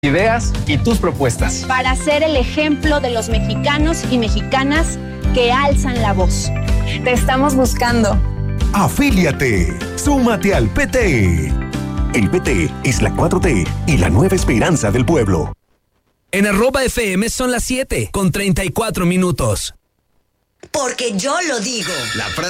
ideas y tus propuestas. Para ser el ejemplo de los mexicanos y mexicanas que alzan la voz. Te estamos buscando. Afíliate. Súmate al PT. El PT es la 4T y la nueva esperanza del pueblo. En @FM son las 7:34. Porque yo lo digo. La frase